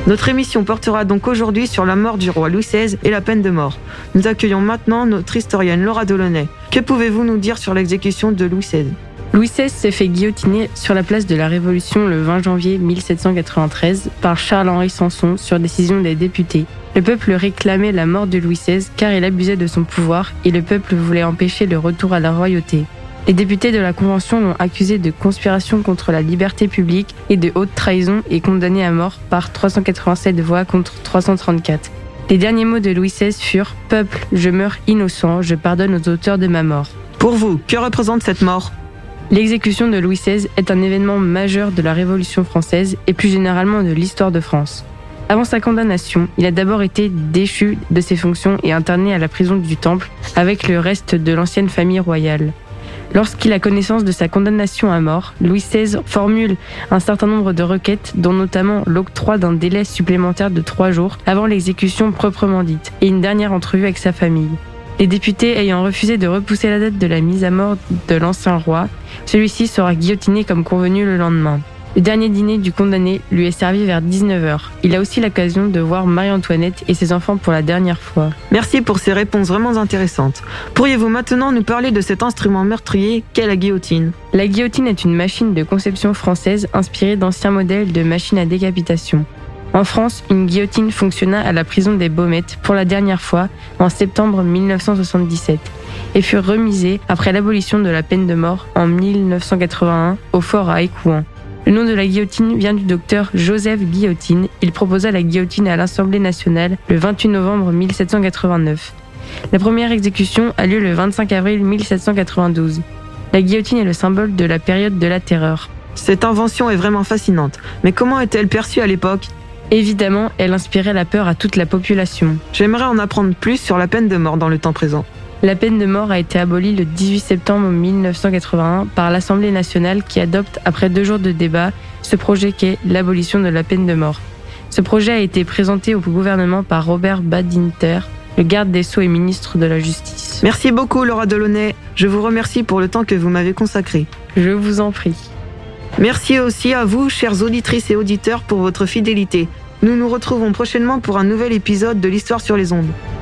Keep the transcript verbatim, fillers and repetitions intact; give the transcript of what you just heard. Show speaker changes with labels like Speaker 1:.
Speaker 1: Notre émission portera donc aujourd'hui sur la mort du roi Louis seize et la peine de mort. Nous accueillons maintenant notre historienne Laura Delaunay. Que pouvez-vous nous dire sur l'exécution de Louis seize ?
Speaker 2: Louis seize s'est fait guillotiner sur la place de la Révolution le vingt janvier mille sept cent quatre-vingt-treize par Charles-Henri Sanson sur décision des députés. Le peuple réclamait la mort de Louis seize car il abusait de son pouvoir et le peuple voulait empêcher le retour à la royauté. Les députés de la Convention l'ont accusé de conspiration contre la liberté publique et de haute trahison et condamné à mort par trois cent quatre-vingt-sept voix contre trois cent trente-quatre. Les derniers mots de Louis seize furent « Peuple, je meurs innocent, je pardonne aux auteurs de ma mort ».
Speaker 1: Pour vous, que représente cette mort ?
Speaker 2: L'exécution de Louis seize est un événement majeur de la Révolution française et plus généralement de l'histoire de France. Avant sa condamnation, il a d'abord été déchu de ses fonctions et interné à la prison du Temple avec le reste de l'ancienne famille royale. Lorsqu'il a connaissance de sa condamnation à mort, Louis seize formule un certain nombre de requêtes, dont notamment l'octroi d'un délai supplémentaire de trois jours avant l'exécution proprement dite, et une dernière entrevue avec sa famille. Les députés ayant refusé de repousser la date de la mise à mort de l'ancien roi, celui-ci sera guillotiné comme convenu le lendemain. Le dernier dîner du condamné lui est servi vers dix-neuf heures. Il a aussi l'occasion de voir Marie-Antoinette et ses enfants pour la dernière fois.
Speaker 1: Merci pour ces réponses vraiment intéressantes. Pourriez-vous maintenant nous parler de cet instrument meurtrier qu'est la guillotine ?
Speaker 2: La guillotine est une machine de conception française inspirée d'anciens modèles de machines à décapitation. En France, une guillotine fonctionna à la prison des Baumettes pour la dernière fois en septembre mille neuf cent soixante-dix-sept et fut remisée après l'abolition de la peine de mort en mille neuf cent quatre-vingt-un au fort à Écouen. Le nom de la guillotine vient du docteur Joseph Guillotine. Il proposa la guillotine à l'Assemblée nationale le vingt-huit novembre mille sept cent quatre-vingt-neuf. La première exécution a lieu le vingt-cinq avril mille sept cent quatre-vingt-douze. La guillotine est le symbole de la période de la terreur.
Speaker 1: Cette invention est vraiment fascinante. Mais comment était-elle perçue à l'époque ?
Speaker 2: Évidemment, elle inspirait la peur à toute la population.
Speaker 1: J'aimerais en apprendre plus sur la peine de mort dans le temps présent.
Speaker 2: La peine de mort a été abolie le dix-huit septembre mille neuf cent quatre-vingt-un par l'Assemblée nationale qui adopte, après deux jours de débat, ce projet qu'est l'abolition de la peine de mort. Ce projet a été présenté au gouvernement par Robert Badinter, le garde des Sceaux et ministre de la Justice.
Speaker 1: Merci beaucoup Laura Delaunay. Je vous remercie pour le temps que vous m'avez consacré.
Speaker 2: Je vous en prie.
Speaker 1: Merci aussi à vous, chères auditrices et auditeurs, pour votre fidélité. Nous nous retrouvons prochainement pour un nouvel épisode de l'Histoire sur les ondes.